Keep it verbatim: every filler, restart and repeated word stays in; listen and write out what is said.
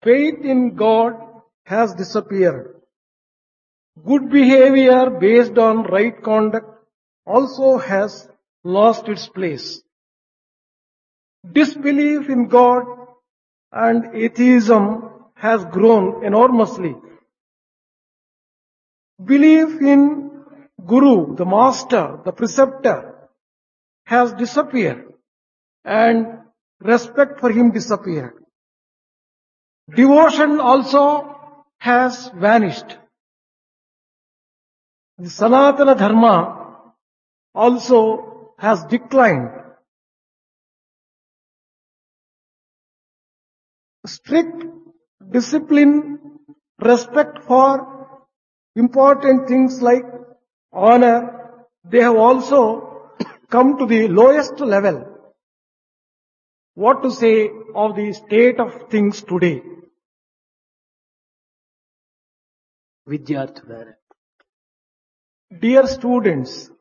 faith in God has disappeared. Good behavior based on right conduct also has lost its place. Disbelief in God and atheism has grown enormously. Belief in Guru, the master, the preceptor, has disappeared and respect for him disappeared. Devotion also has vanished. The Sanatana Dharma also has declined. Strict discipline, respect for important things like honor, they have also come to the lowest level. What to say of the state of things today? విద్యార్థులారా, Dear students,